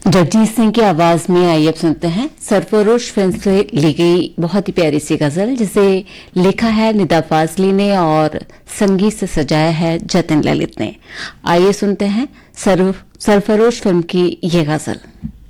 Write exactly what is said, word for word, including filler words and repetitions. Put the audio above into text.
जगजीत सिंह की आवाज में आइए अब सुनते हैं सरफरोश फिल्म से ली गई बहुत ही प्यारी सी गजल, जिसे लिखा है निदा फाजली ने और संगीत से सजाया है जतिन ललित ने। आइए सुनते हैं सरफरोश फिल्म की ये गजल।